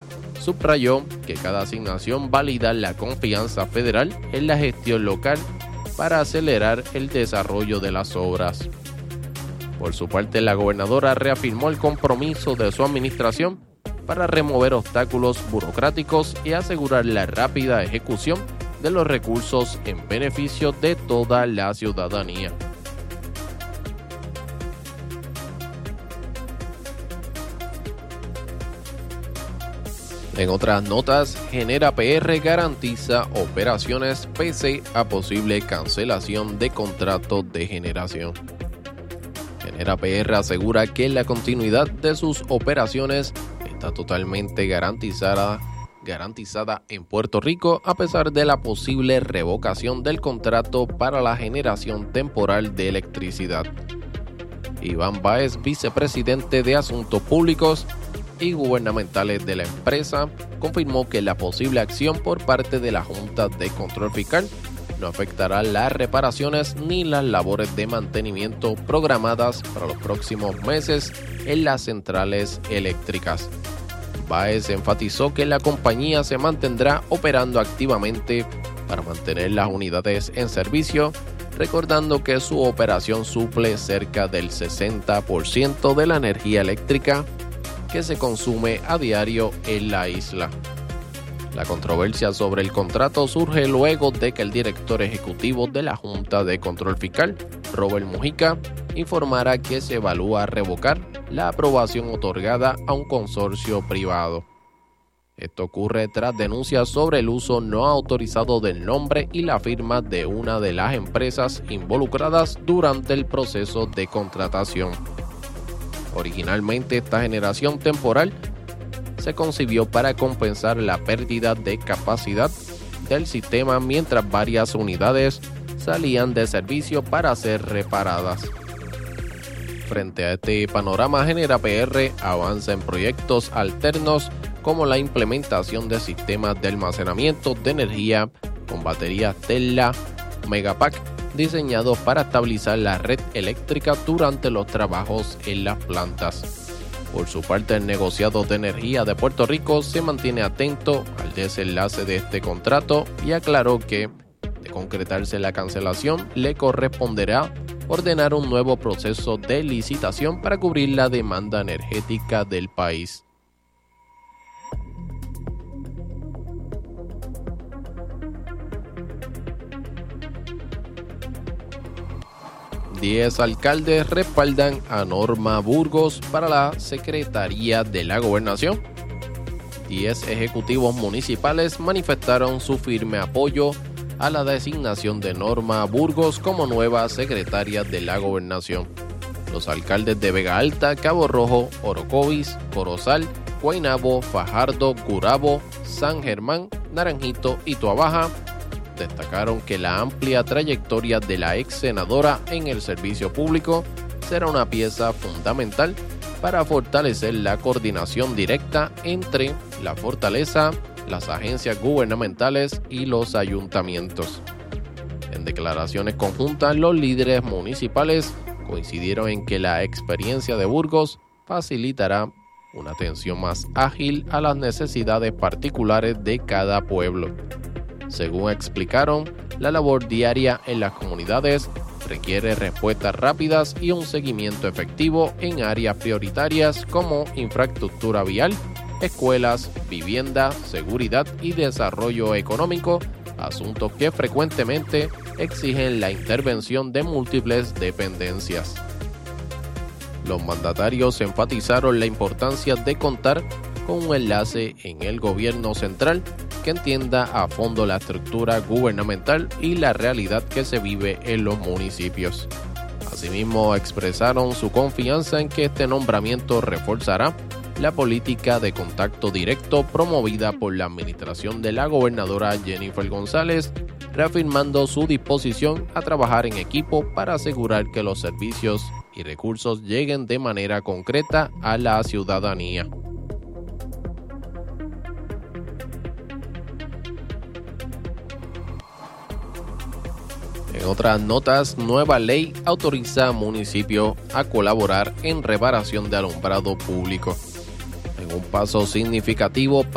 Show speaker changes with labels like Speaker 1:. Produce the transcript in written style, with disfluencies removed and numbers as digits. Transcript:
Speaker 1: Subrayó que cada asignación valida la confianza federal en la gestión local para acelerar el desarrollo de las obras. Por su parte, la gobernadora reafirmó el compromiso de su administración para remover obstáculos burocráticos y asegurar la rápida ejecución de los recursos en beneficio de toda la ciudadanía. En otras notas, Genera PR garantiza operaciones pese a posible cancelación de contratos de generación. Genera PR asegura que la continuidad de sus operaciones está totalmente garantizada en Puerto Rico a pesar de la posible revocación del contrato para la generación temporal de electricidad. Iván Báez, vicepresidente de Asuntos Públicos y Gubernamentales de la empresa, confirmó que la posible acción por parte de la Junta de Control Fiscal no afectará las reparaciones ni las labores de mantenimiento programadas para los próximos meses en las centrales eléctricas. Báez enfatizó que la compañía se mantendrá operando activamente para mantener las unidades en servicio, recordando que su operación suple cerca del 60% de la energía eléctrica que se consume a diario en la isla. La controversia sobre el contrato surge luego de que el director ejecutivo de la Junta de Control Fiscal, Robert Mujica, informara que se evalúa revocar la aprobación otorgada a un consorcio privado. Esto ocurre tras denuncias sobre el uso no autorizado del nombre y la firma de una de las empresas involucradas durante el proceso de contratación. Originalmente, esta generación temporal se concibió para compensar la pérdida de capacidad del sistema mientras varias unidades salían de servicio para ser reparadas. Frente a este panorama, Genera PR avanza en proyectos alternos como la implementación de sistemas de almacenamiento de energía con baterías Tesla Megapack diseñados para estabilizar la red eléctrica durante los trabajos en las plantas. Por su parte, el negociado de energía de Puerto Rico se mantiene atento al desenlace de este contrato y aclaró que, de concretarse la cancelación, le corresponderá ordenar un nuevo proceso de licitación para cubrir la demanda energética del país. Diez alcaldes respaldan a Norma Burgos para la Secretaría de la Gobernación. 10 ejecutivos municipales manifestaron su firme apoyo a la designación de Norma Burgos como nueva secretaria de la Gobernación. Los alcaldes de Vega Alta, Cabo Rojo, Orocovis, Corozal, Guaynabo, Fajardo, Gurabo, San Germán, Naranjito y Toabaja destacaron que la amplia trayectoria de la ex senadora en el servicio público será una pieza fundamental para fortalecer la coordinación directa entre la fortaleza, las agencias gubernamentales y los ayuntamientos. En declaraciones conjuntas, los líderes municipales coincidieron en que la experiencia de Burgos facilitará una atención más ágil a las necesidades particulares de cada pueblo. Según explicaron, la labor diaria en las comunidades requiere respuestas rápidas y un seguimiento efectivo en áreas prioritarias como infraestructura vial, escuelas, vivienda, seguridad y desarrollo económico, asuntos que frecuentemente exigen la intervención de múltiples dependencias. Los mandatarios enfatizaron la importancia de contar con un enlace en el gobierno central que entienda a fondo la estructura gubernamental y la realidad que se vive en los municipios. Asimismo, expresaron su confianza en que este nombramiento reforzará la política de contacto directo promovida por la administración de la gobernadora Jennifer González, reafirmando su disposición a trabajar en equipo para asegurar que los servicios y recursos lleguen de manera concreta a la ciudadanía. En otras notas, nueva ley autoriza a municipios a colaborar en reparación de alumbrado público. En un paso significativo